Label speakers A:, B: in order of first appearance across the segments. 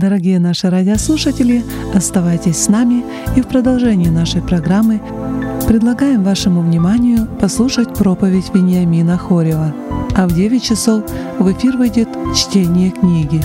A: Дорогие наши радиослушатели, оставайтесь с нами, и в продолжении нашей программы предлагаем вашему вниманию послушать проповедь Вениамина Хорева. А в 9 часов в эфир выйдет чтение книги.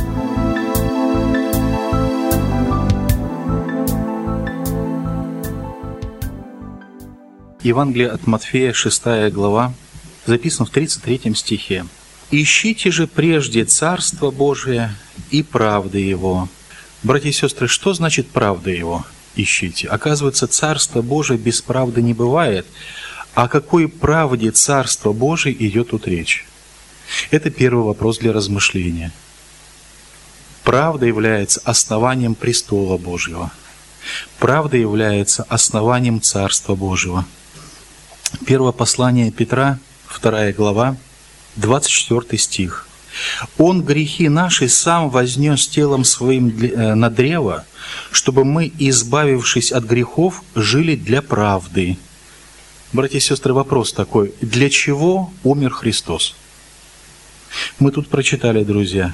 B: Евангелие от Матфея, 6 глава, записано в 33 стихе. «Ищите же прежде Царство Божие и правды Его». Братья и сестры, что значит правда Его? Ищите. Оказывается, Царство Божие без правды не бывает. О какой правде Царства Божие идет тут речь? Это первый вопрос для размышления. Правда является основанием престола Божьего. Правда является основанием Царства Божьего. Первое послание Петра, 2 глава, 24 стих. «Он грехи наши сам вознес телом своим на древо, чтобы мы, избавившись от грехов, жили для правды». Братья и сестры, вопрос такой: для чего умер Христос? Мы тут прочитали, друзья.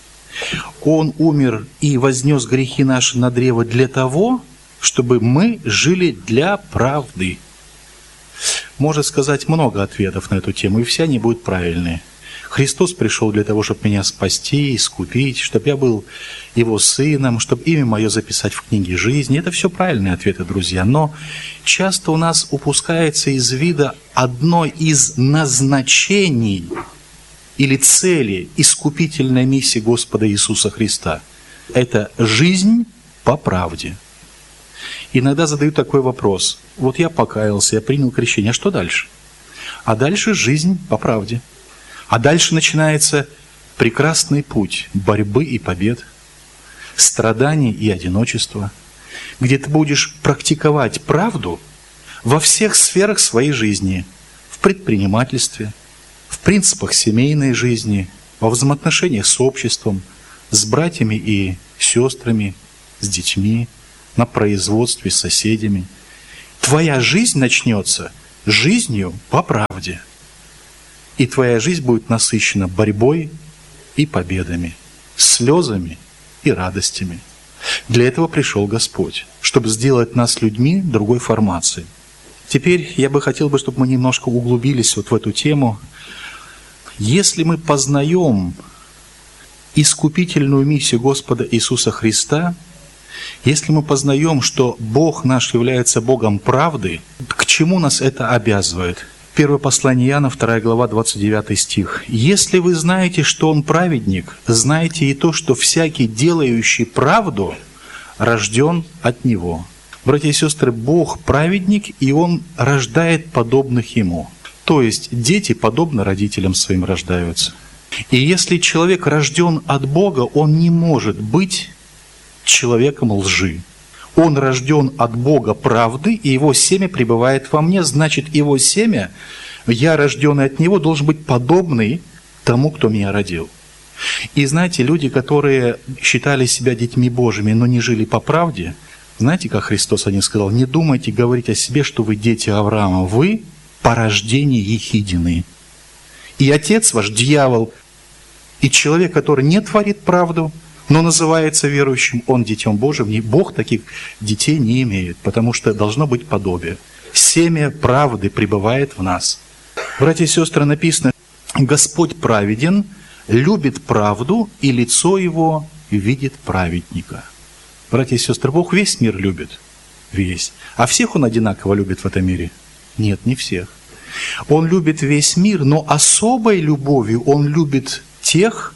B: Он умер и вознес грехи наши на древо для того, чтобы мы жили для правды. Можно сказать много ответов на эту тему, и все они будут правильные. Христос пришел для того, чтобы меня спасти, искупить, чтобы я был Его сыном, чтобы имя мое записать в книге жизни. Это все правильные ответы, друзья. Но часто у нас упускается из вида одно из назначений или цели искупительной миссии Господа Иисуса Христа. Это жизнь по правде. Иногда задают такой вопрос. Вот я покаялся, я принял крещение, а что дальше? А дальше жизнь по правде. А дальше начинается прекрасный путь борьбы и побед, страданий и одиночества, где ты будешь практиковать правду во всех сферах своей жизни, в предпринимательстве, в принципах семейной жизни, во взаимоотношениях с обществом, с братьями и сестрами, с детьми, на производстве, с соседями. Твоя жизнь начнется жизнью по правде. И твоя жизнь будет насыщена борьбой и победами, слезами и радостями. Для этого пришел Господь, чтобы сделать нас людьми другой формации. Теперь я бы хотел, чтобы мы немножко углубились вот в эту тему. Если мы познаем искупительную миссию Господа Иисуса Христа, если мы познаем, что Бог наш является Богом правды, к чему нас это обязывает? Первое послание Иоанна, 2 глава, 29 стих. «Если вы знаете, что Он праведник, знайте и то, что всякий, делающий правду, рожден от Него». Братья и сестры, Бог праведник, и Он рождает подобных Ему. То есть дети подобно родителям своим рождаются. И если человек рожден от Бога, он не может быть человеком лжи. Он рожден от Бога правды, и его семя пребывает во мне. Значит, его семя, я, рожденный от него, должен быть подобный тому, кто меня родил. И знаете, люди, которые считали себя детьми Божьими, но не жили по правде, знаете, как Христос о них сказал: не думайте говорить о себе, что вы дети Авраама, вы порождение ехидины. И отец ваш дьявол. И человек, который не творит правду, но называется верующим, он детем Божьим. И Бог таких детей не имеет, потому что должно быть подобие. Семя правды пребывает в нас. Братья и сестры, написано: Господь праведен, любит правду, и лицо Его видит праведника. Братья и сестры, Бог весь мир любит. Весь. А всех Он одинаково любит в этом мире? Нет, не всех. Он любит весь мир, но особой любовью Он любит тех,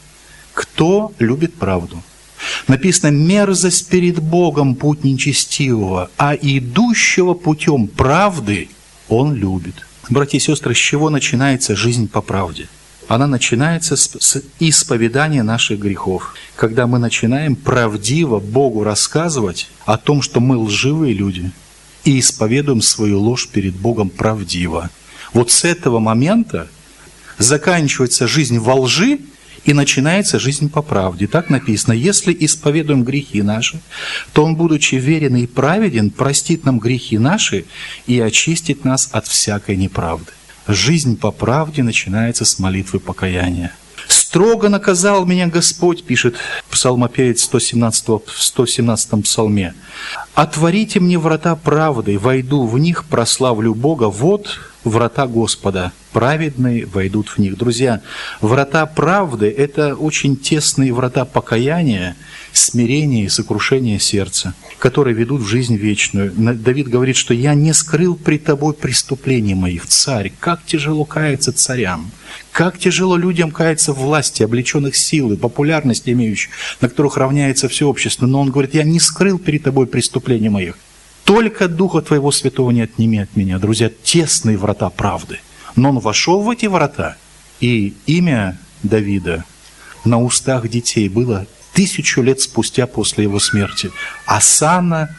B: кто любит правду. Написано: мерзость перед Богом путь нечестивого, а идущего путем правды Он любит. Братья и сестры, с чего начинается жизнь по правде? Она начинается с исповедания наших грехов. Когда мы начинаем правдиво Богу рассказывать о том, что мы лживые люди, и исповедуем свою ложь перед Богом правдиво. Вот с этого момента заканчивается жизнь во лжи, и начинается жизнь по правде. Так написано: если исповедуем грехи наши, то Он, будучи верен и праведен, простит нам грехи наши и очистит нас от всякой неправды. Жизнь по правде начинается с молитвы покаяния. С Строго наказал меня Господь, пишет псалмопевец в 117-м псалме. Отворите мне врата правды, войду в них, прославлю Бога. Вот врата Господа, праведные войдут в них. Друзья, врата правды – это очень тесные врата покаяния, смирения и сокрушения сердца, которые ведут в жизнь вечную. Давид говорит, что «я не скрыл пред тобой преступлений моих, царь». Как тяжело каяться царям, как тяжело людям каяться в власти, облеченных силой, популярность имеющих, на которых равняется все общество. Но он говорит, «я не скрыл перед тобой преступлений моих». Только Духа Твоего Святого не отними от меня. Друзья, тесные врата правды. Но он вошел в эти врата, и имя Давида на устах детей было 1000 лет спустя после его смерти. Асана,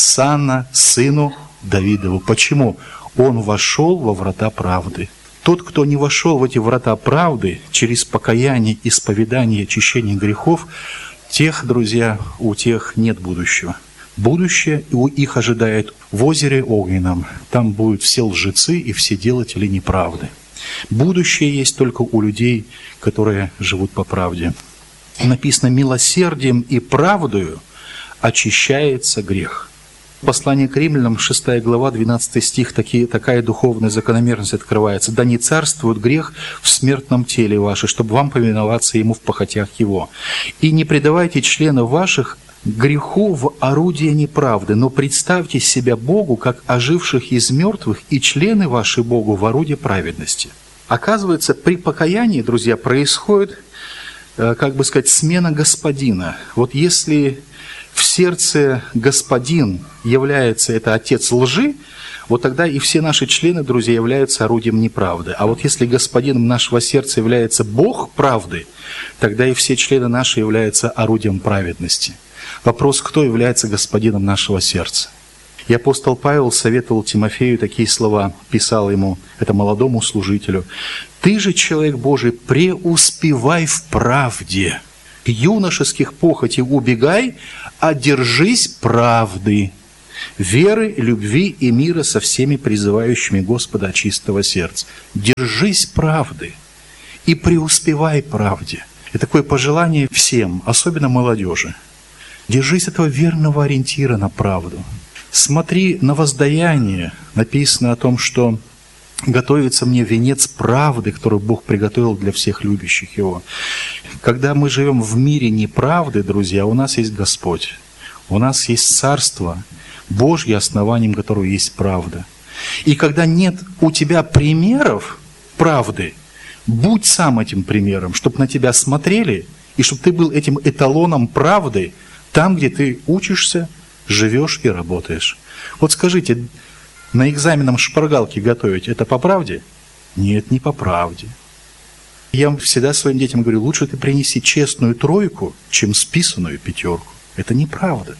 B: сыну Давидову. Почему? Он вошел во врата правды. Тот, кто не вошел в эти врата правды через покаяние, исповедание, очищение грехов, тех, друзья, у тех нет будущего. Будущее их ожидает в озере огненном. Там будут все лжецы и все делатели неправды. Будущее есть только у людей, которые живут по правде. Написано, милосердием и правдою очищается грех. Послание к Римлянам, 6 глава, 12 стих, такая духовная закономерность открывается. «Да не царствует грех в смертном теле ваше, чтобы вам повиноваться ему в похотях его. И не предавайте членов ваших греху в орудие неправды, но представьте себя Богу, как оживших из мертвых, и члены ваши Богу в орудие праведности». Оказывается, при покаянии, друзья, происходит, смена господина. Вот если в сердце господин является это отец лжи, вот тогда и все наши члены, друзья, являются орудием неправды. А вот если господином нашего сердца является Бог правды, тогда и все члены наши являются орудием праведности. Вопрос, кто является господином нашего сердца? И апостол Павел советовал Тимофею такие слова, писал ему, это молодому служителю. «Ты же, человек Божий, преуспевай в правде, юношеских похотей убегай, а держись правды, веры, любви и мира со всеми призывающими Господа от чистого сердца». Держись правды и преуспевай правде. И такое пожелание всем, особенно молодежи. Держись этого верного ориентира на правду. Смотри на воздаяние. Написано о том, что готовится мне венец правды, который Бог приготовил для всех любящих Его. Когда мы живем в мире неправды, друзья, у нас есть Господь. У нас есть Царство Божье, основанием которого есть правда. И когда нет у тебя примеров правды, будь сам этим примером, чтобы на тебя смотрели, и чтобы ты был этим эталоном правды там, где ты учишься, живешь и работаешь. Вот скажите, на экзаменам шпаргалки готовить, это по правде? Нет, не по правде. Я всегда своим детям говорю, лучше ты принеси честную 3, чем списанную 5. Это неправда.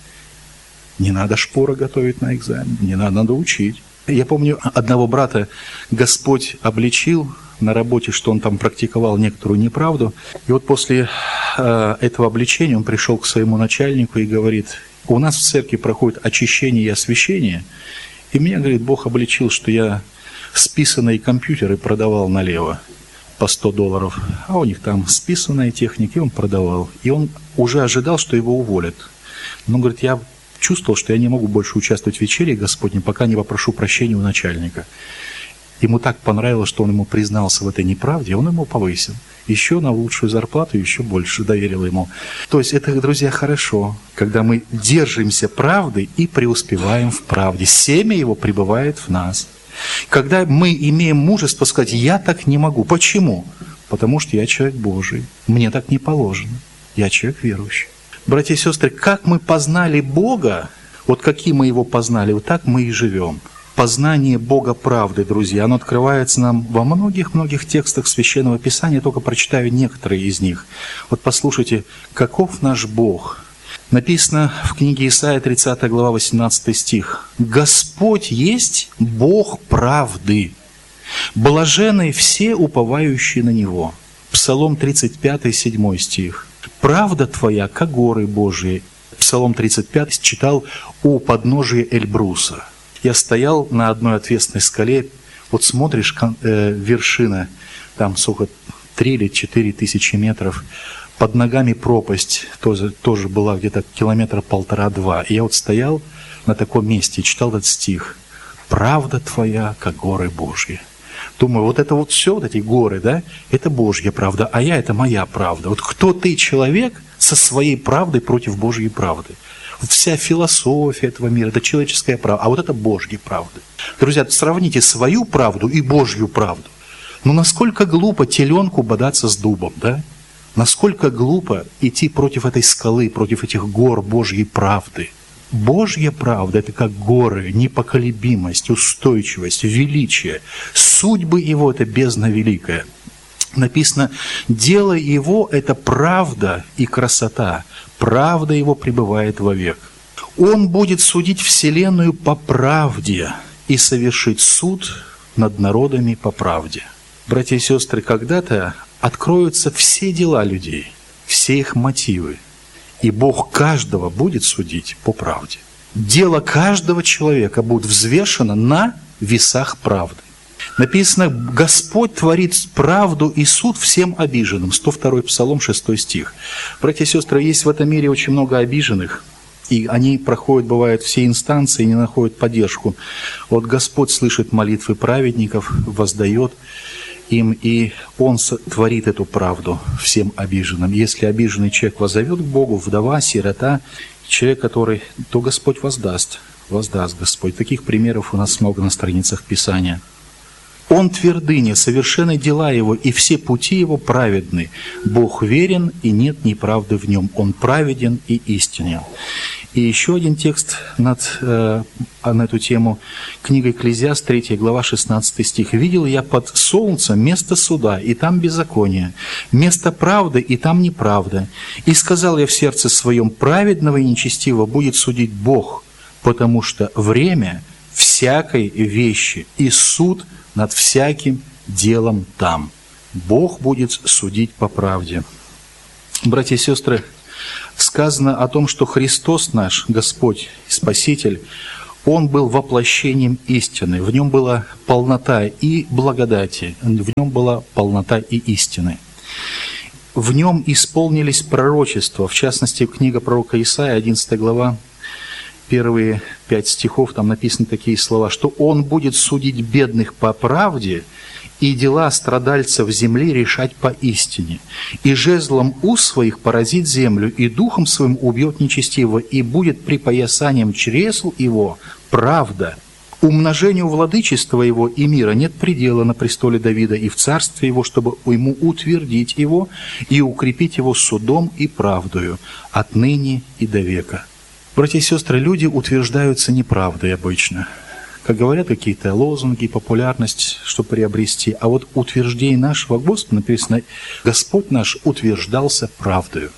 B: Не надо шпора готовить на экзамен, не надо учить. Я помню, одного брата Господь обличил на работе, что он там практиковал некоторую неправду. И вот после этого обличения он пришел к своему начальнику и говорит, у нас в церкви проходит очищение и освящение, и меня, говорит, Бог обличил, что я списанные компьютеры продавал налево по $100, а у них там списанная техника, и он продавал. И он уже ожидал, что его уволят. Но, говорит, я чувствовал, что я не могу больше участвовать в вечере Господней, пока не попрошу прощения у начальника. Ему так понравилось, что он ему признался в этой неправде, он ему повысил. Еще на лучшую зарплату, еще больше доверил ему. То есть это, друзья, хорошо, когда мы держимся правды и преуспеваем в правде. Семя его пребывает в нас. Когда мы имеем мужество сказать, я так не могу. Почему? Потому что я человек Божий. Мне так не положено. Я человек верующий. Братья и сестры, как мы познали Бога, вот каким мы Его познали, вот так мы и живем. Познание Бога правды, друзья, оно открывается нам во многих-многих текстах Священного Писания, я только прочитаю некоторые из них. Вот послушайте, каков наш Бог. Написано в книге Исаия, 30 глава, 18 стих. «Господь есть Бог правды, блаженны все уповающие на Него». Псалом 35, 7 стих. «Правда Твоя, как горы Божьи». Псалом 35 читал у подножия Эльбруса. Я стоял на одной отвесной скале, вот смотришь, вершина, там сколько, 3 или 4 тысячи метров. Под ногами пропасть тоже была где-то 1,5 километра 2. И я вот стоял на таком месте и читал этот стих. «Правда твоя, как горы Божьи». Думаю, вот это вот все, вот эти горы, да, это Божья правда, а я – это моя правда. Вот кто ты, человек, со своей правдой против Божьей правды? Вся философия этого мира – это человеческая правда, а вот это Божья правда. Друзья, сравните свою правду и Божью правду. Ну, насколько глупо теленку бодаться с дубом, да? Насколько глупо идти против этой скалы, против этих гор Божьей правды. Божья правда – это как горы, непоколебимость, устойчивость, величие. Судьбы Его – это бездна великая. Написано, дело Его – это правда и красота. Правда Его пребывает вовек. Он будет судить вселенную по правде и совершить суд над народами по правде. Братья и сестры, когда-то откроются все дела людей, все их мотивы. И Бог каждого будет судить по правде. Дело каждого человека будет взвешено на весах правды. Написано, Господь творит правду и суд всем обиженным. 102 Псалом, 6 стих. Братья и сестры, есть в этом мире очень много обиженных, и они проходят, бывают, все инстанции и не находят поддержку. Вот Господь слышит молитвы праведников, воздает им, и Он творит эту правду всем обиженным. Если обиженный человек воззовет к Богу, вдова, сирота, человек, который, то Господь воздаст Господь. Таких примеров у нас много на страницах Писания. Он твердыня, совершенны дела Его, и все пути Его праведны. Бог верен, и нет неправды в Нем. Он праведен и истинен. И еще один текст на эту тему. Книга Экклезиаст, 3 глава, 16 стих. «Видел я под солнцем место суда, и там беззаконие, место правды, и там неправда. И сказал я в сердце своем, праведного и нечестивого будет судить Бог, потому что время всякой вещи и суд над всяким делом там». Бог будет судить по правде. Братья и сестры, сказано о том, что Христос наш, Господь, Спаситель, Он был воплощением истины. В Нем была полнота и благодати, в Нем была полнота и истины. В Нем исполнились пророчества, в частности, книга пророка Исаия, 11 глава, первые 5 стихов, там написаны такие слова, что Он будет судить бедных по правде и дела страдальцев земли решать по истине. И жезлом уст своих поразит землю, и духом своим убьет нечестивого, и будет припоясанием чресл его правда. Умножению владычества его и мира нет предела на престоле Давида и в царстве его, чтобы ему утвердить его и укрепить его судом и правдою отныне и до века». Братья и сестры, люди утверждаются неправдой обычно. Как говорят, какие-то лозунги, популярность, что приобрести. А вот утверждение нашего Господа, написано, Господь наш утверждался правдою.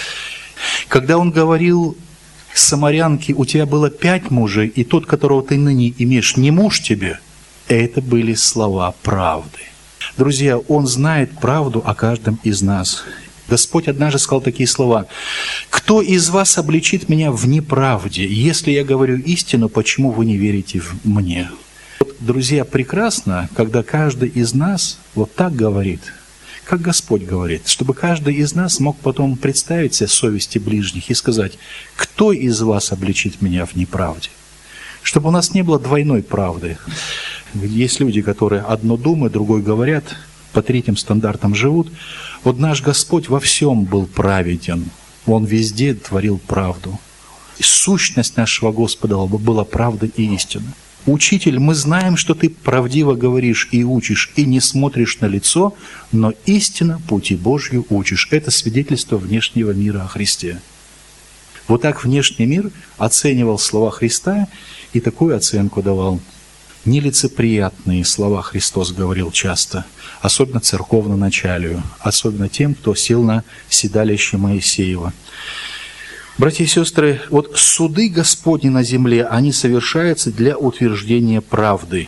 B: Когда Он говорил самарянке, у тебя было 5 мужей, и тот, которого ты ныне имеешь, не муж тебе, это были слова правды. Друзья, Он знает правду о каждом из нас. Господь однажды сказал такие слова: «Кто из вас обличит меня в неправде? Если я говорю истину, почему вы не верите в мне?» Вот, друзья, прекрасно, когда каждый из нас вот так говорит, как Господь говорит, чтобы каждый из нас мог потом представить себе совести ближних и сказать: «Кто из вас обличит меня в неправде?» Чтобы у нас не было двойной правды. Есть люди, которые одно думают, другое говорят, по третьим стандартам живут. Вот наш Господь во всем был праведен. Он везде творил правду. И сущность нашего Господа была правда и истина. Учитель, мы знаем, что ты правдиво говоришь и учишь, и не смотришь на лицо, но истинно пути Божью учишь. Это свидетельство внешнего мира о Христе. Вот так внешний мир оценивал слова Христа и такую оценку давал. Нелицеприятные слова Христос говорил часто, особенно церковноначалию, особенно тем, кто сел на седалище Моисеева. Братья и сестры, вот суды Господни на земле, они совершаются для утверждения правды.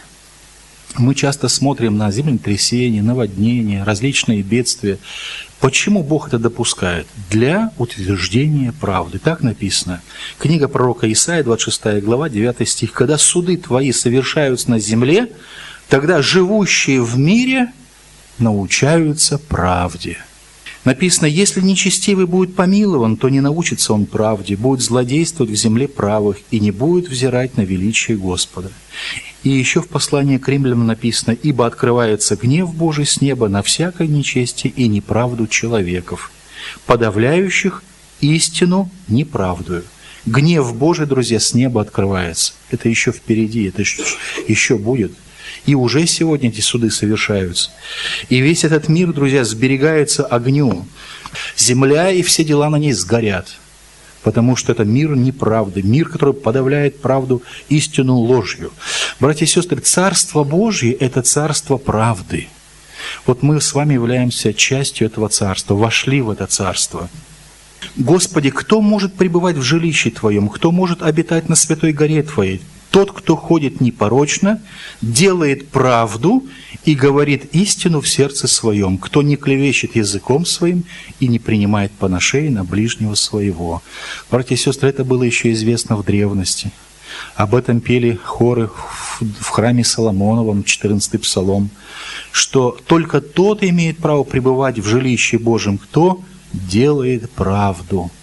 B: Мы часто смотрим на землетрясения, наводнения, различные бедствия. Почему Бог это допускает? Для утверждения правды. Так написано. Книга пророка Исаия, 26 глава, 9 стих. «Когда суды твои совершаются на земле, тогда живущие в мире научаются правде». Написано, если нечестивый будет помилован, то не научится он правде, будет злодействовать в земле правых и не будет взирать на величие Господа. И еще в послании к римлянам написано, ибо открывается гнев Божий с неба на всякое нечестие и неправду человеков, подавляющих истину неправдою. Гнев Божий, друзья, с неба открывается. Это еще впереди, это еще будет. И уже сегодня эти суды совершаются. И весь этот мир, друзья, сберегается огню. Земля и все дела на ней сгорят. Потому что это мир неправды, мир, который подавляет правду, истину ложью. Братья и сестры, Царство Божье – это Царство правды. Вот мы с вами являемся частью этого Царства, вошли в это Царство. Господи, кто может пребывать в жилище Твоем? Кто может обитать на святой горе Твоей? Тот, кто ходит непорочно, делает правду и говорит истину в сердце своем, кто не клевещет языком своим и не принимает поношений на ближнего своего. Братья и сестры, это было еще известно в древности. Об этом пели хоры в храме Соломоновом, 14-й псалом, что только тот имеет право пребывать в жилище Божьем, кто делает правду.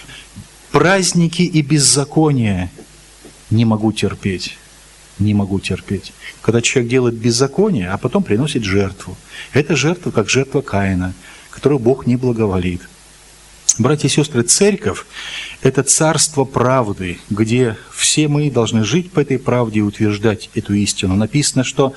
B: Праздники и беззакония не могу терпеть. Не могу терпеть. Когда человек делает беззаконие, а потом приносит жертву. Это жертва, как жертва Каина, которую Бог не благоволит. Братья и сестры, церковь – это царство правды, где все мы должны жить по этой правде и утверждать эту истину. Написано, что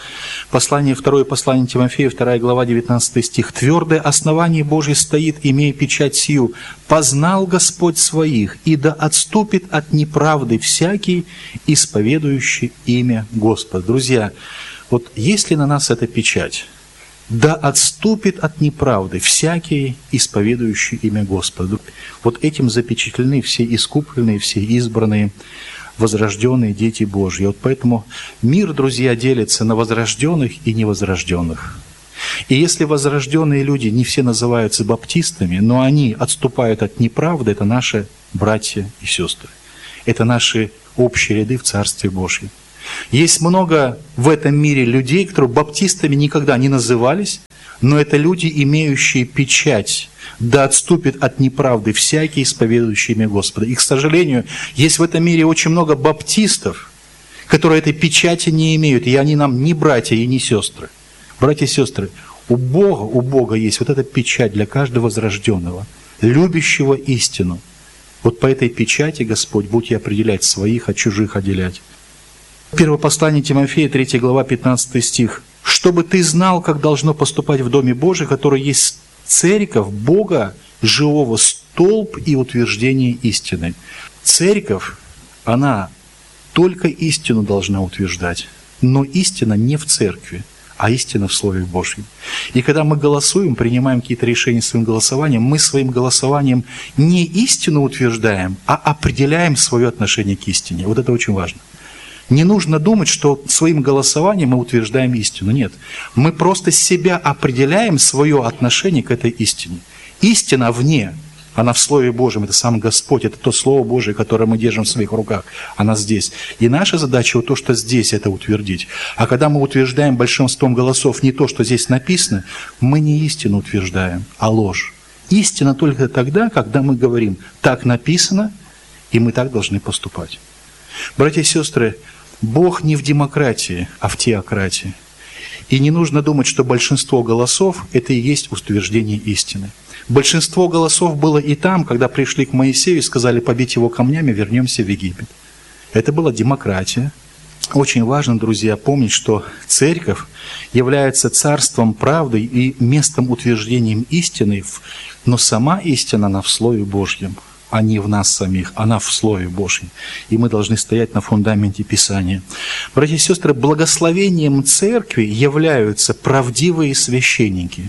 B: второе послание Тимофею, 2 глава, 19 стих. «Твердое основание Божье стоит, имея печать сию. Познал Господь своих, и да отступит от неправды всякий, исповедующий имя Господа». Друзья, вот есть ли на нас эта печать? «Да отступит от неправды всякий, исповедующий имя Господа». Вот этим запечатлены все искупленные, все избранные, возрожденные дети Божьи. Вот поэтому мир, друзья, делится на возрожденных и невозрожденных. И если возрожденные люди не все называются баптистами, но они отступают от неправды, это наши братья и сестры. Это наши общие ряды в Царстве Божьем. Есть много в этом мире людей, которые баптистами никогда не назывались, но это люди, имеющие печать, да отступит от неправды всякий, исповедующий имя Господа. И, к сожалению, есть в этом мире очень много баптистов, которые этой печати не имеют, и они нам не братья и не сестры. Братья и сестры, у Бога есть вот эта печать для каждого возрожденного, любящего истину. Вот по этой печати, Господь, будь и определять своих, от чужих отделять. Первое послание Тимофея, 3 глава, 15 стих. «Чтобы ты знал, как должно поступать в Доме Божьем, который есть церковь Бога живого, столб и утверждение истины». Церковь, она только истину должна утверждать, но истина не в церкви, а истина в Слове Божьем. И когда мы голосуем, принимаем какие-то решения своим голосованием, мы своим голосованием не истину утверждаем, а определяем свое отношение к истине. Вот это очень важно. Не нужно думать, что своим голосованием мы утверждаем истину. Нет. Мы просто себя определяем, свое отношение к этой истине. Истина вне, она в Слове Божьем, это сам Господь, это то Слово Божие, которое мы держим в своих руках, она здесь. И наша задача вот то, что здесь, это утвердить. А когда мы утверждаем большинством голосов не то, что здесь написано, мы не истину утверждаем, а ложь. Истина только тогда, когда мы говорим, так написано, и мы так должны поступать. Братья и сестры, Бог не в демократии, а в теократии. И не нужно думать, что большинство голосов – это и есть утверждение истины. Большинство голосов было и там, когда пришли к Моисею и сказали, побить его камнями, вернемся в Египет. Это была демократия. Очень важно, друзья, помнить, что церковь является царством правды и местом утверждения истины, но сама истина, она в Слове Божьем, а не в нас самих, она в Слове Божьем. И мы должны стоять на фундаменте Писания. Братья и сестры, благословением церкви являются правдивые священники.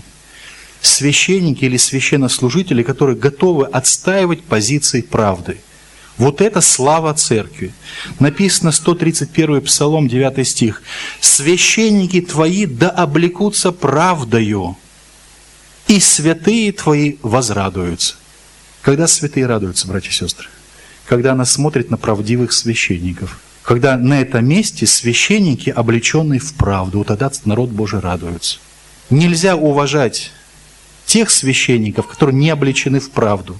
B: Священники или священнослужители, которые готовы отстаивать позиции правды. Вот это слава церкви. Написано 131 Псалом, 9 стих. «Священники твои да облекутся правдою, и святые твои возрадуются». Когда святые радуются, братья и сестры? Когда она смотрит на правдивых священников. Когда на этом месте священники, облеченные в правду, вот тогда народ Божий радуется. Нельзя уважать тех священников, которые не облечены в правду.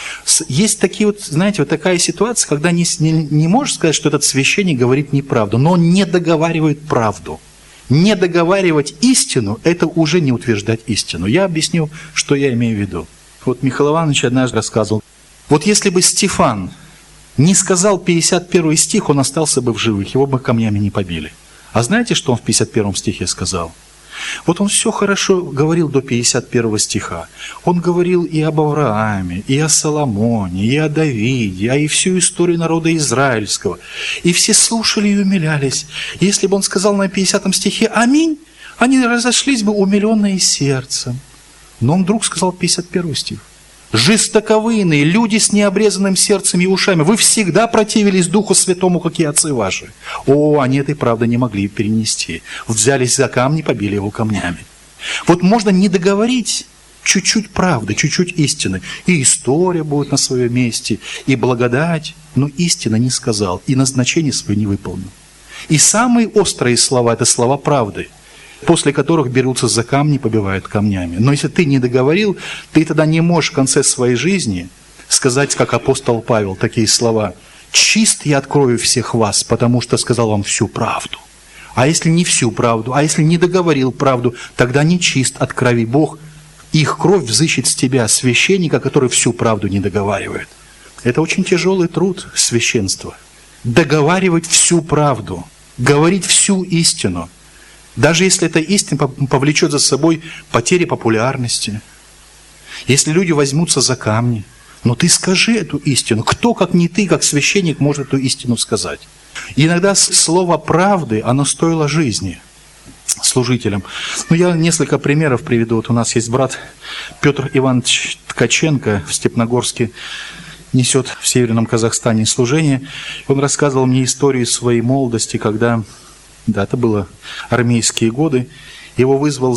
B: Есть такие вот, знаете, вот такая ситуация, когда не можешь сказать, что этот священник говорит неправду, но он не договаривает правду. Не договаривать истину – это уже не утверждать истину. Я объясню, что я имею в виду. Вот Михаил Иванович однажды рассказывал, вот если бы Стефан не сказал 51 стих, он остался бы в живых, его бы камнями не побили. А знаете, что он в 51 стихе сказал? Вот он все хорошо говорил до 51 стиха. Он говорил и об Аврааме, и о Соломоне, и о Давиде, и всю историю народа израильского. И все слушали и умилялись. Если бы он сказал на 50 стихе «Аминь», они разошлись бы умиленные сердцем. Но он вдруг сказал 51 стих. «Жестоковыйные, люди с необрезанным сердцем и ушами, вы всегда противились Духу Святому, как и отцы ваши». О, они этой правды не могли перенести. Взялись за камни, побили его камнями. Вот можно не договорить чуть-чуть правды, чуть-чуть истины. И история будет на своем месте, и благодать, но истина не сказал, и назначение свое не выполнил. И самые острые слова – это слова правды, после которых берутся за камни, побивают камнями. Но если ты не договорил, ты тогда не можешь в конце своей жизни сказать, как апостол Павел, такие слова: «Чист я открою всех вас, потому что сказал вам всю правду». А если не всю правду, а если не договорил правду, тогда не чист от крови Бог. Их кровь взыщет с тебя, священника, который всю правду не договаривает. Это очень тяжелый труд священства. Договаривать всю правду, говорить всю истину. Даже если эта истина повлечет за собой потери популярности, если люди возьмутся за камни, но ты скажи эту истину. Кто, как не ты, как священник, может эту истину сказать? И иногда слово правды, оно стоило жизни служителям. Я несколько примеров приведу. Вот у нас есть брат Петр Иванович Ткаченко в Степногорске, несет в Северном Казахстане служение. Он рассказывал мне историю своей молодости, когда... Да, это было армейские годы. Его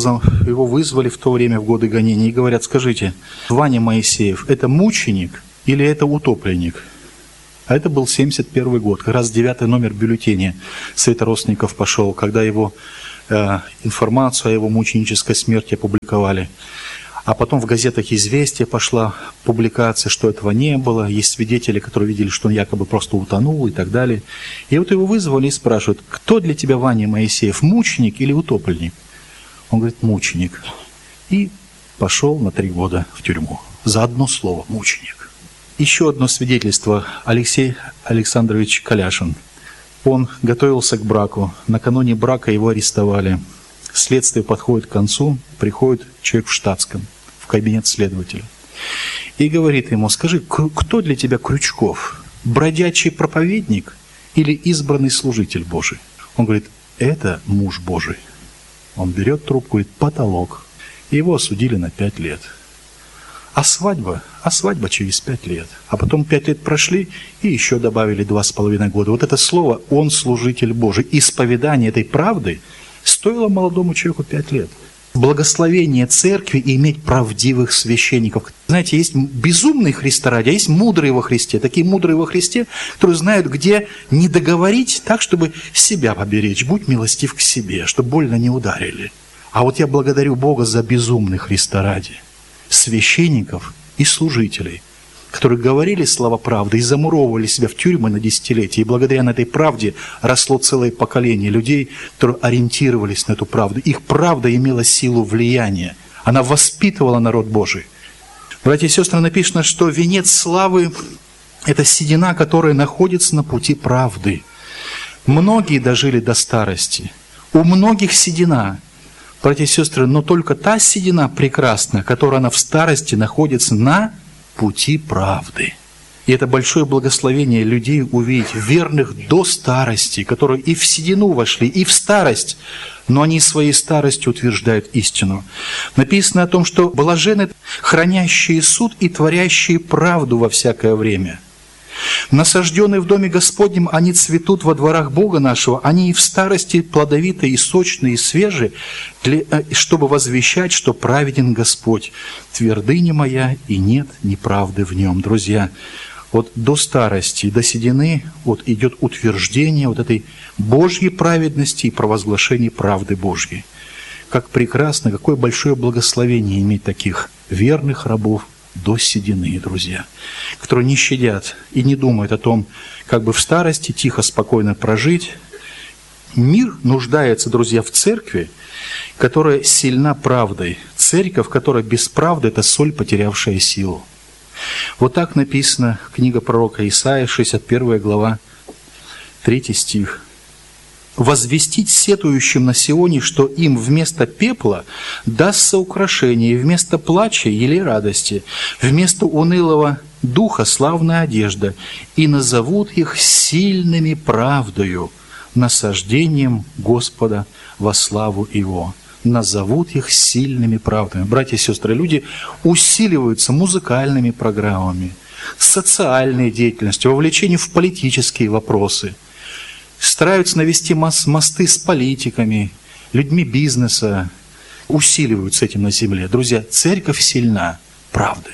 B: вызвали в то время, в годы гонений, и говорят: скажите, Ваня Моисеев – это мученик или это утопленник? А это был 71 год, как раз 9-й номер бюллетеня Светоросников пошел, когда его информацию о его мученической смерти опубликовали. А потом в газетах «Известия» пошла публикация, что этого не было. Есть свидетели, которые видели, что он якобы просто утонул и так далее. И вот его вызвали и спрашивают: кто для тебя, Ваня Моисеев, мученик или утопленник? Он говорит: мученик. И пошел на 3 года в тюрьму. За одно слово: мученик. Еще одно свидетельство. Алексей Александрович Каляшин. Он готовился к браку. Накануне брака его арестовали. Следствие подходит к концу, приходит человек в штатском, в кабинет следователя. И говорит ему: скажи, кто для тебя Крючков? Бродячий проповедник или избранный служитель Божий? Он говорит: это муж Божий. Он берет трубку и говорит: потолок. И его осудили на 5 лет. А свадьба через 5 лет. А потом 5 лет прошли и еще добавили 2,5 года. Вот это слово «он служитель Божий». Исповедание этой правды стоило молодому человеку 5 лет. Благословение церкви и иметь правдивых священников. Знаете, есть безумные христоради, а есть мудрые во Христе. Такие мудрые во Христе, которые знают, где не договорить так, чтобы себя поберечь. Будь милостив к себе, чтобы больно не ударили. А вот я благодарю Бога за безумных христоради, священников и служителей, которые говорили слова правды и замуровывали себя в тюрьмы на десятилетия. И благодаря этой правде росло целое поколение людей, которые ориентировались на эту правду. Их правда имела силу влияния. Она воспитывала народ Божий. Братья и сестры, написано, что венец славы – это седина, которая находится на пути правды. Многие дожили до старости. У многих седина. Братья и сестры, но только та седина прекрасна, которая она в старости находится на пути правды. И это большое благословение людей увидеть верных до старости, которые и в седину вошли, и в старость, но они своей старостью утверждают истину. Написано о том, что блаженны хранящие суд и творящие правду во всякое время. Насажденные в доме Господнем, они цветут во дворах Бога нашего, они и в старости плодовитые, и сочные, и свежие, чтобы возвещать, что праведен Господь. Твердыня моя, и нет неправды в нем. Друзья, вот до старости, до седины вот идет утверждение вот этой Божьей праведности и провозглашение правды Божьей. как прекрасно, какое большое благословение иметь таких верных рабов до седины, друзья, которые не щадят и не думают о том, как бы в старости тихо, спокойно прожить. Мир нуждается, друзья, в церкви, которая сильна правдой. Церковь, которая без правды – это соль, потерявшая силу. Вот так написано книга пророка Исаия, 61 глава, 3 стих. «Возвестить сетующим на Сионе, что им вместо пепла дастся украшение, и вместо плача – елей радости, вместо унылого духа – славная одежда, и назовут их сильными правдою, насаждением Господа во славу Его». Назовут их сильными правдами. Братья и сестры, люди усиливаются музыкальными программами, социальной деятельностью, вовлечением в политические вопросы, стараются навести мосты с политиками, людьми бизнеса, усиливаются этим на земле. Друзья, церковь сильна правдой.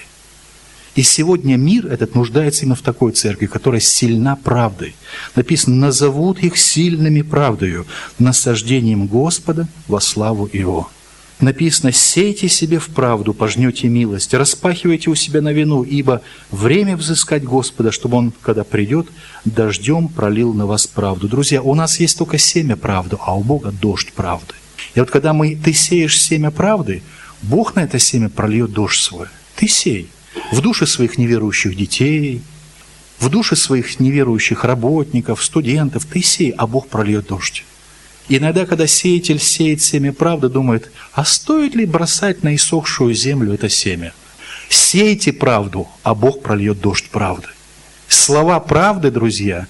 B: И сегодня мир этот нуждается именно в такой церкви, которая сильна правдой. Написано, назовут их сильными правдою, насаждением Господа во славу Его. Написано, сейте себе в правду, пожнете милость, распахивайте у себя новину, ибо время взыскать Господа, чтобы Он, когда придет, дождем пролил на вас правду. Друзья, у нас есть только семя правды, а у Бога дождь правды. И вот когда ты сеешь семя правды, Бог на это семя прольет дождь свой. Ты сей. В души своих неверующих детей, в души своих неверующих работников, студентов, ты сей, а Бог прольет дождь. Иногда, когда сеятель сеет семя правды, думает, а стоит ли бросать на иссохшую землю это семя? Сейте правду, а Бог прольет дождь правды. Слова правды, друзья,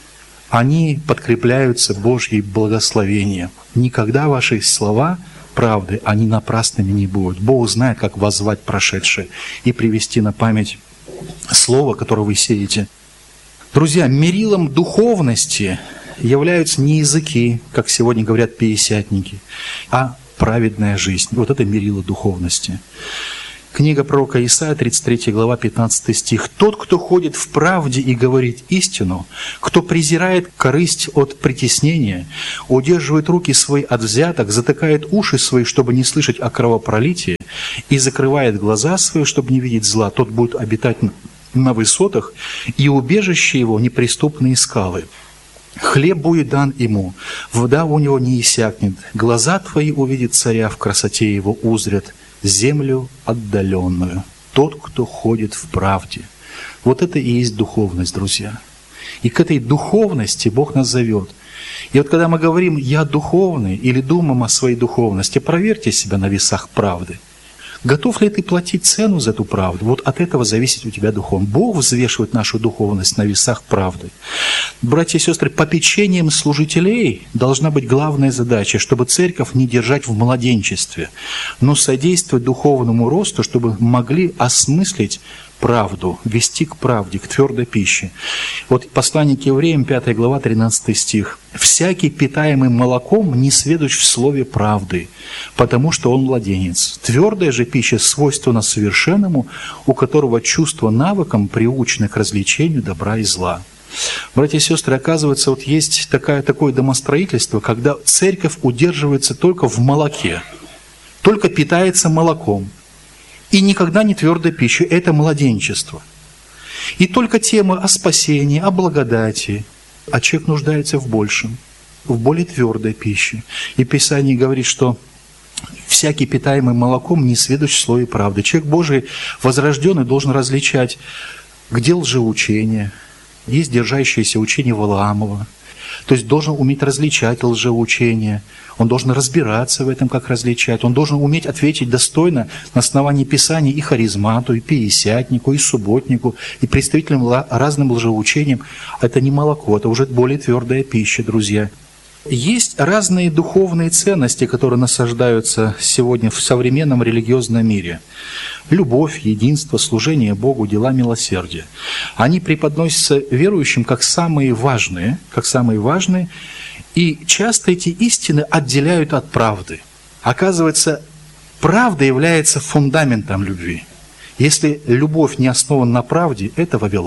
B: они подкрепляются Божьим благословением. Никогда ваши слова правды, они напрасными не будут. Бог знает, как воззвать прошедшее и привести на память слово, которое вы сеете. Друзья, мерилом духовности являются не языки, как сегодня говорят пятидесятники, а праведная жизнь. Вот это мерило духовности. Книга пророка Исаия, 33 глава, 15 стих. «Тот, кто ходит в правде и говорит истину, кто презирает корысть от притеснения, удерживает руки свои от взяток, затыкает уши свои, чтобы не слышать о кровопролитии, и закрывает глаза свои, чтобы не видеть зла, тот будет обитать на высотах, и убежище его неприступные скалы. Хлеб будет дан ему, вода у него не иссякнет, глаза твои увидят царя, в красоте его узрят землю отдаленную, тот, кто ходит в правде». Вот это и есть духовность, друзья. И к этой духовности Бог нас зовет. И вот когда мы говорим «я духовный» или думаем о своей духовности, проверьте себя на весах правды. Готов ли ты платить цену за эту правду? Вот от этого зависит у тебя духовность. Бог взвешивает нашу духовность на весах правды. Братья и сестры, попечением служителей должна быть главная задача, чтобы церковь не держать в младенчестве, но содействовать духовному росту, чтобы могли осмыслить правду, вести к правде, к твердой пище. Вот послание к Евреям, 5 глава, 13 стих. «Всякий, питаемый молоком, не сведущ в слове правды, потому что он младенец. Твердая же пища свойственна совершенному, у которого чувство навыком приучено к развлечению добра и зла». Братья и сестры, оказывается, вот есть такое домостроительство, когда церковь удерживается только в молоке, только питается молоком. И никогда не твердой пищей. Это младенчество. И только темы о спасении, о благодати. А человек нуждается в большем, в более твердой пище. И Писание говорит, что всякий, питаемый молоком, не сведущ в слове правды. Человек Божий, возрожденный, должен различать, где лжеучение. Есть держащееся учение Валаамова. То есть должен уметь различать лжеучение. Он должен разбираться в этом, как различать. Он должен уметь ответить достойно на основании Писания и харизмату, и пятидесятнику, и субботнику, и представителям разным лжеучениям. Это не молоко, это уже более твердая пища, друзья. Есть разные духовные ценности, которые насаждаются сегодня в современном религиозном мире. Любовь, единство, служение Богу, дела милосердия. Они преподносятся верующим как самые важные, и часто эти истины отделяют от правды. Оказывается, правда является фундаментом любви. Если любовь не основана на правде, это Вавилон.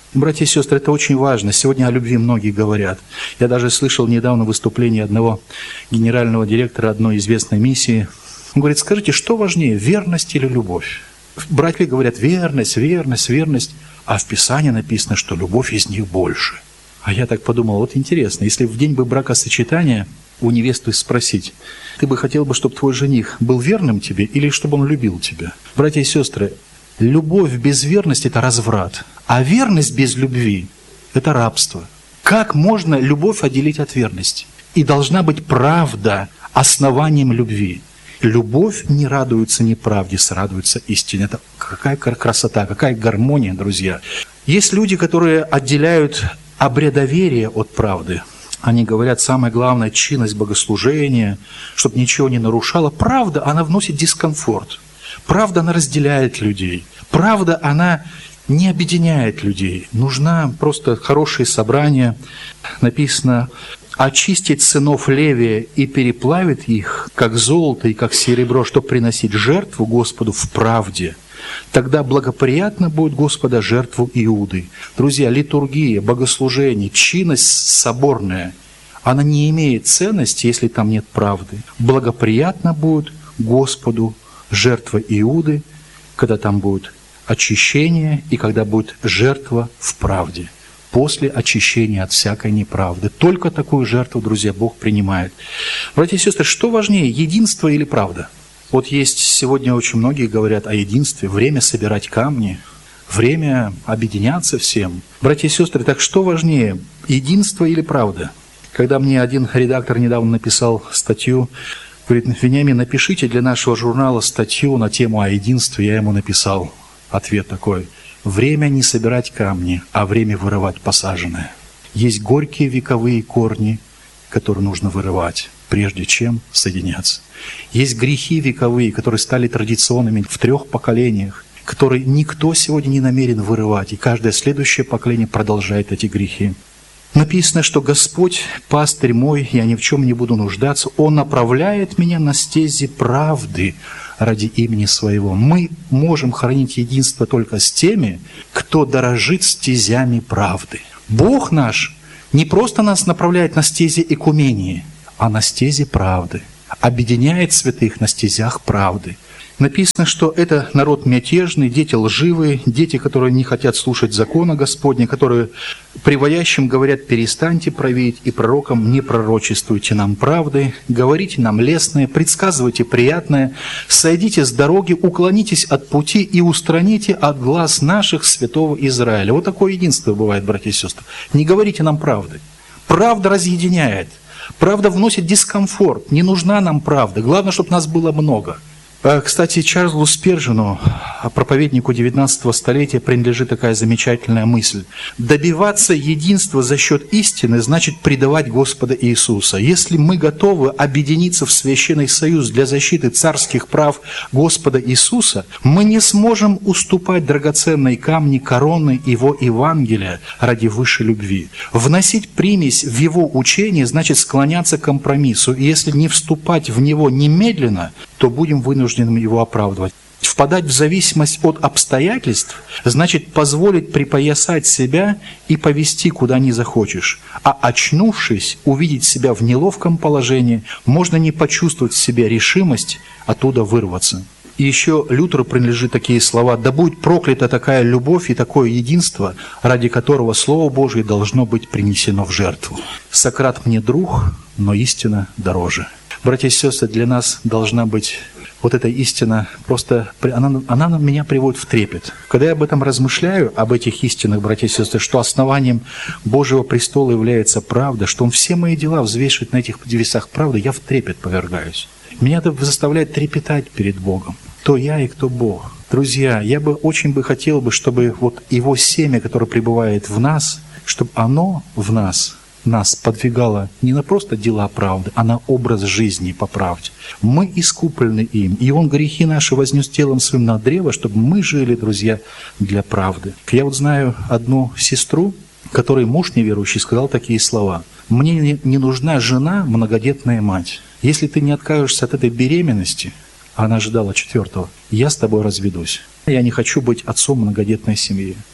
B: Братья и сестры, это очень важно. Сегодня о любви многие говорят. Я даже слышал недавно выступление одного генерального директора одной известной миссии. Он говорит: скажите, что важнее, верность или любовь? Братья говорят: верность, верность, верность. А в Писании написано, что любовь из них больше. А я так подумал, вот интересно, если в день бы бракосочетания у невесты спросить: ты бы хотел бы, чтобы твой жених был верным тебе или чтобы он любил тебя? Братья и сестры, любовь без верности – это разврат, а верность без любви – это рабство. Как можно любовь отделить от верности? И должна быть правда основанием любви. Любовь не радуется неправде, радуется истине. Это какая красота, какая гармония, друзья. Есть люди, которые отделяют обрядоверие от правды. Они говорят, самое главное – чинность богослужения, чтобы ничего не нарушало. Правда, она вносит дискомфорт. Правда, она разделяет людей. Правда, она не объединяет людей. Нужна просто хорошее собрание. Написано: очистить сынов Левия и переплавит их, как золото и как серебро, чтобы приносить жертву Господу в правде. Тогда благоприятно будет Господа жертву Иуды. Друзья, литургия, богослужение, чинность соборная, она не имеет ценности, если там нет правды. Благоприятно будет Господу жертва Иуды, когда там будет очищение и когда будет жертва в правде. После очищения от всякой неправды. Только такую жертву, друзья, Бог принимает. Братья и сестры, что важнее, единство или правда? Вот есть сегодня очень многие говорят о единстве, время собирать камни, время объединяться всем. Братья и сестры, так что важнее, единство или правда? Когда мне один редактор недавно написал статью, говорит: Вениамин, напишите для нашего журнала статью на тему о единстве, я ему написал ответ такой: время не собирать камни, а время вырывать посаженное. Есть горькие вековые корни, которые нужно вырывать, прежде чем соединяться. Есть грехи вековые, которые стали традиционными в 3 поколениях, которые никто сегодня не намерен вырывать, и каждое следующее поколение продолжает эти грехи. Написано, что Господь, пастырь мой, я ни в чем не буду нуждаться, Он направляет меня на стези правды ради имени Своего. Мы можем хранить единство только с теми, кто дорожит стезями правды. Бог наш не просто нас направляет на стези экумении, а на стези правды, объединяет святых на стезях правды. Написано, что это народ мятежный, дети лживые, дети, которые не хотят слушать закона Господня, которые приводящим говорят: перестаньте править, и пророкам не пророчествуйте нам правды, говорите нам лестное, предсказывайте приятное, сойдите с дороги, уклонитесь от пути и устраните от глаз наших святого Израиля. Вот такое единство бывает, братья и сестры. Не говорите нам правды. Правда разъединяет, правда вносит дискомфорт. Не нужна нам правда, главное, чтобы нас было много. Кстати, Чарльзу Спержину, проповеднику 19 столетия, принадлежит такая замечательная мысль. Добиваться единства за счет истины значит предавать Господа Иисуса. Если мы готовы объединиться в священный союз для защиты царских прав Господа Иисуса, мы не сможем уступать драгоценные камни короны Его Евангелия ради высшей любви. Вносить примесь в Его учение значит склоняться к компромиссу. И если не вступать в него немедленно, то будем вынуждены его оправдывать. Впадать в зависимость от обстоятельств значит позволить припоясать себя и повести куда ни захочешь. А очнувшись, увидеть себя в неловком положении, можно не почувствовать в себе решимость оттуда вырваться. И еще Лютеру принадлежит такие слова: «Да будет проклята такая любовь и такое единство, ради которого Слово Божие должно быть принесено в жертву. Сократ мне друг, но истина дороже». Братья и сестры, для нас должна быть вот эта истина, просто она меня приводит в трепет. Когда я об этом размышляю, об этих истинах, братья и сестры, что основанием Божьего престола является правда, что Он все мои дела взвешивает на этих весах правды, я в трепет повергаюсь. Меня это заставляет трепетать перед Богом. Кто я и кто Бог. Друзья, я бы очень хотел, чтобы вот Его семя, которое пребывает в нас, чтобы оно в нас подвигало не на просто дела правды, а на образ жизни по правде. Мы искуплены им, и Он грехи наши вознес телом Своим на древо, чтобы мы жили, друзья, для правды. Я вот знаю одну сестру, которой муж неверующий сказал такие слова: «Мне не нужна жена, многодетная мать. Если ты не откажешься от этой беременности», а она ожидала 4-го, «я с тобой разведусь. Я не хочу быть отцом многодетной семьи».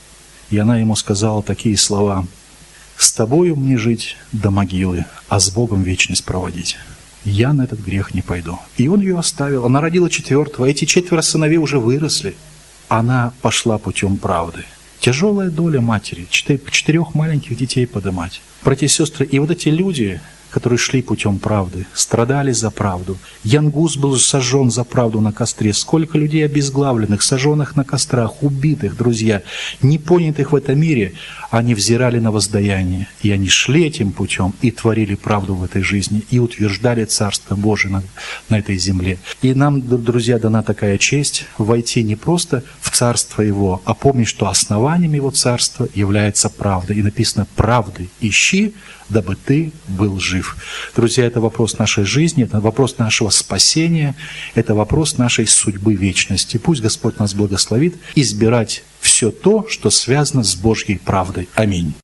B: И она ему сказала такие слова: «С тобою мне жить до могилы, а с Богом вечность проводить. Я на этот грех не пойду». И он ее оставил. Она родила 4-го. Эти 4 сыновей уже выросли. Она пошла путем правды. Тяжелая доля матери, 4 маленьких детей подымать. Братья и сестры, и вот эти люди, которые шли путем правды, страдали за правду. Ян Гус был сожжен за правду на костре. Сколько людей обезглавленных, сожженных на кострах, убитых, друзья, непонятых в этом мире, они взирали на воздаяние. И они шли этим путем и творили правду в этой жизни, и утверждали Царство Божие на этой земле. И нам, друзья, дана такая честь войти не просто в Царство Его, а помнить, что основанием Его Царства является правда. И написано: «Правды ищи, дабы ты был жив». Друзья, это вопрос нашей жизни, это вопрос нашего спасения, это вопрос нашей судьбы вечности. Пусть Господь нас благословит избирать все то, что связано с Божьей правдой. Аминь.